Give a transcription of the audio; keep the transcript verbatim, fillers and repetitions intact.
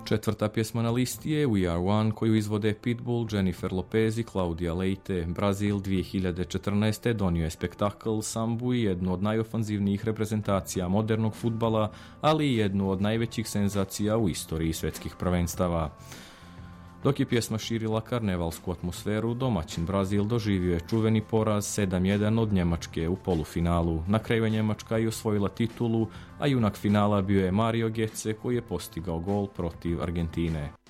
Četvrta pjesma na listi je We Are One koju izvode Pitbull, Jennifer Lopez i Claudia Leite. Brazil dvije hiljade četrnaeste. donio je spektakl, sambu i jednu od najofanzivnijih reprezentacija modernog fudbala, ali i jednu od najvećih senzacija u istoriji svjetskih prvenstava. Dok je pjesma širila karnevalsku atmosferu, domaćin Brazil doživio je čuveni poraz sedam jedan od Njemačke u polufinalu. Na kraju je Njemačka i osvojila titulu, a junak finala bio je Mario Götze koji je postigao gol protiv Argentine.